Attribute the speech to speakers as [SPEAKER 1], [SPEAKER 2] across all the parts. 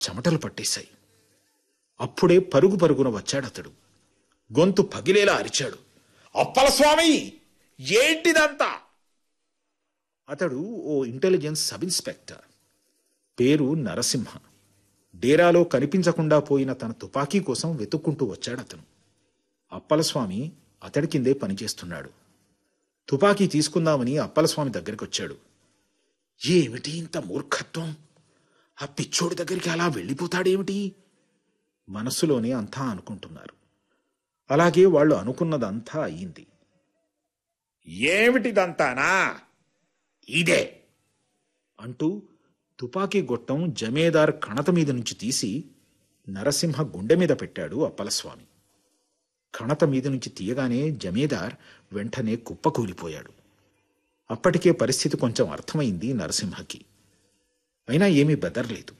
[SPEAKER 1] చెమటలు పట్టేశాయి. అప్పుడే పరుగు పరుగున వచ్చాడతడు. గొంతు పగిలేలా అరిచాడు, అప్పలస్వామి, ఏంటిదంతా? అతడు ఓ ఇంటెలిజెన్స్ సబ్ ఇన్స్పెక్టర్. పేరు నరసింహ. డేరాలో కనిపించకుండా పోయిన తన తుపాకీ కోసం వెతుక్కుంటూ వచ్చాడతను. అప్పలస్వామి అతడి కిందే పనిచేస్తున్నాడు. తుపాకీ తీసుకుందామని అప్పలస్వామి దగ్గరికొచ్చాడు. ఏమిటి ఇంత మూర్ఖత్వం? ఆ పిచ్చోడి దగ్గరికి అలా వెళ్ళిపోతాడేమిటి? మనస్సులోనే అంతా అనుకుంటున్నారు. అలాగే వాళ్ళు అనుకున్నదంతా అయ్యింది. ఏమిటిదంతానా? ఇదే అంటూ తుపాకీ గొట్టం జమేదార్ కణత మీద నుంచి తీసి నరసింహ గుండె మీద పెట్టాడు అప్పలస్వామి. కణత మీద నుంచి తీయగానే జమేదార్ వెంటనే కుప్పకూలిపోయాడు. అప్పటికే పరిస్థితి కొంచెం అర్థమైంది నరసింహకి. అయినా ఏమీ బెదరలేదు.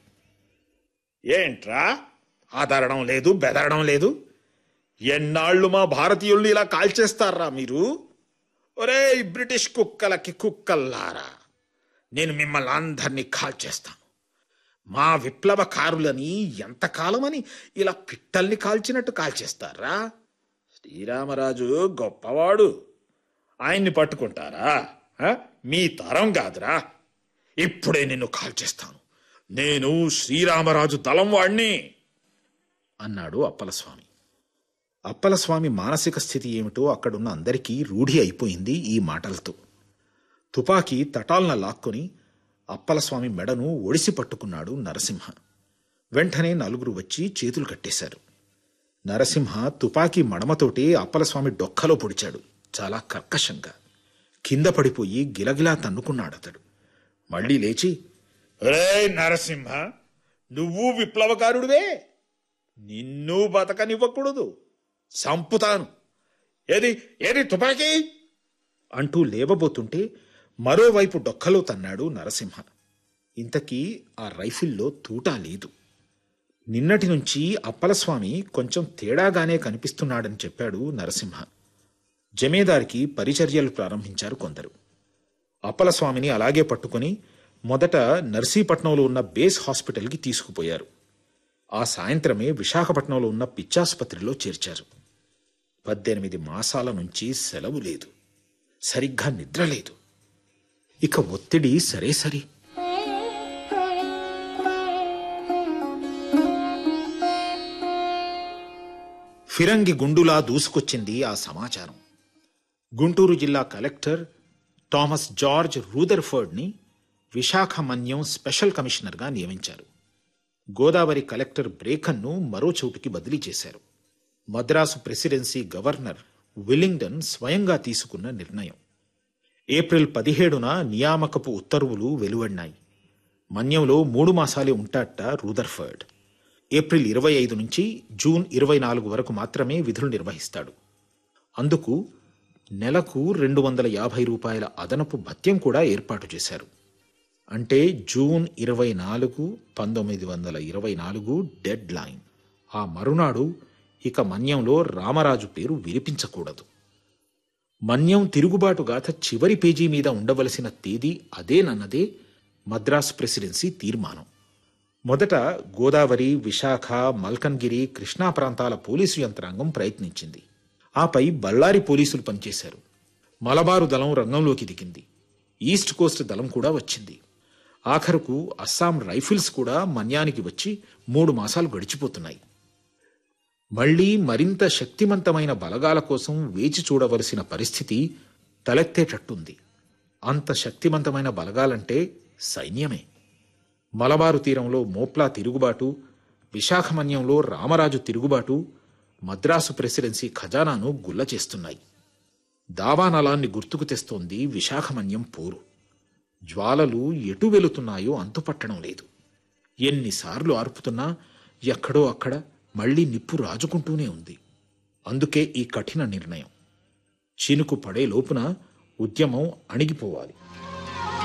[SPEAKER 1] ఏంట్రా, ఆదరడం లేదు, బెదరడం లేదు? ఎన్నాళ్ళు మా భారతీయుల్ని ఇలా కాల్చేస్తారా మీరు? ఒరే బ్రిటిష్ కుక్కలకి కుక్కల్లారా, నేను మిమ్మల్ని అందరినీ కాల్చేస్తాను. మా విప్లవకారులని ఎంతకాలమని ఇలా పిట్టల్ని కాల్చినట్టు కాల్చేస్తారా? శ్రీరామరాజు గొప్పవాడు, ఆయన్ని పట్టుకుంటారా? మీ తరం కాదురా. ఇప్పుడే నిన్ను కాల్చేస్తాను. నేను శ్రీరామరాజు దళం వాణ్ణి అన్నాడు అప్పలస్వామి. అప్పలస్వామి మానసిక స్థితి ఏమిటో అక్కడున్న అందరికీ రూఢి అయిపోయింది ఈ మాటలతో. తుపాకీ తటాల్న లాక్కొని అప్పలస్వామి మెడను ఒడిసి పట్టుకున్నాడు నరసింహ. వెంటనే నలుగురు వచ్చి చేతులు కట్టేశారు. నరసింహ తుపాకీ మడమతోటే అప్పలస్వామి డొక్కలో పొడిచాడు, చాలా కర్కశంగా. కింద పడిపోయి గిలగిలా తన్నుకున్నాడతడు. మళ్లీ లేచి, రే నరసింహ, నువ్వు విప్లవకారుడివే, నిన్ను బతకనివ్వకూడదు, సంపుతాను, ఏది ఏది తుపాకీ అంటూ లేవబోతుంటే మరోవైపు డొక్కలో తన్నాడు నరసింహ. ఇంతకీ ఆ రైఫిల్లో తూటా లేదు. నిన్నటి నుంచి అప్పలస్వామి కొంచెం తేడాగానే కనిపిస్తున్నాడని చెప్పాడు నరసింహ. జమేదారికి పరిచర్యలు ప్రారంభించారు కొందరు. అప్పలస్వామిని అలాగే పట్టుకుని మొదట నర్సీపట్నంలో ఉన్న బేస్ హాస్పిటల్కి తీసుకుపోయారు. ఆ సాయంత్రమే విశాఖపట్నంలో ఉన్న పిచ్చాసుపత్రిలో చేర్చారు. 18 మాసాల నుంచి సెలవు లేదు, సరిగ్గా నిద్ర లేదు. ఇక ఒత్తిడి సరే సరి. ఫిరంగి గుండులా దూసుకొచ్చింది ఆ సమాచారం. గుంటూరు జిల్లా కలెక్టర్ థామస్ జార్జ్ రూదర్ఫర్డ్ని విశాఖ మన్యం స్పెషల్ కమిషనర్గా నియమించారు. గోదావరి కలెక్టర్ బ్రేకన్ను మరో చోటుకి బదిలీ చేశారు. మద్రాసు ప్రెసిడెన్సీ గవర్నర్ విల్లింగ్డన్ స్వయంగా తీసుకున్న నిర్ణయం. ఏప్రిల్ 17న నియామకపు ఉత్తర్వులు వెలువడినాయి. మన్యంలో 3 మాసాలే ఉంటాట రూదర్ఫర్డ్. ఏప్రిల్ 25 నుంచి జూన్ 24 వరకు మాత్రమే విధులు నిర్వహిస్తాడు. అందుకు నెలకు 250 రూపాయల అదనపు భత్యం కూడా ఏర్పాటు చేశారు. అంటే జూన్ 24, 1924 డెడ్ లైన్. ఆ మరునాడు ఇక మన్యంలో రామరాజు పేరు వినిపించకూడదు. మన్యం తిరుగుబాటు గాథ చివరి పేజీ మీద ఉండవలసిన తేదీ అదేనన్నదే మద్రాసు ప్రెసిడెన్సీ తీర్మానం. మొదట గోదావరి, విశాఖ, మల్కన్గిరి, కృష్ణా ప్రాంతాల పోలీసు యంత్రాంగం ప్రయత్నించింది. ఆపై బళ్ళారి పోలీసులు పనిచేశారు. మలబారు దళం రంగంలోకి దిగింది. ఈస్ట్ కోస్ట్ దళం కూడా వచ్చింది. ఆఖరుకు అస్సాం రైఫిల్స్ కూడా మన్యానికి వచ్చి 3 మాసాలు గడిచిపోతున్నాయి. మళ్లీ మరింత శక్తిమంతమైన బలగాల కోసం వేచి చూడవలసిన పరిస్థితి తలెత్తేటట్టుంది. అంత శక్తిమంతమైన బలగాలంటే సైన్యమే. మలబారు తీరంలో మోప్లా తిరుగుబాటు, విశాఖమన్యంలో రామరాజు తిరుగుబాటు మద్రాసు ప్రెసిడెన్సీ ఖజానాను గుల్ల చేస్తున్నాయి. దావానలాన్ని గుర్తుకు తెస్తోంది విశాఖమన్యం పోరు. జ్వాలలు ఎటు వెళుతున్నాయో అంతుపట్టడం లేదు. ఎన్నిసార్లు ఆర్పుతున్నా ఎక్కడో అక్కడ మళ్లీ నిప్పు రాజుకుంటూనే ఉంది. అందుకే ఈ కఠిన నిర్ణయం. చినుకు పడే లోపున ఉద్యమం అణిగిపోవాలి.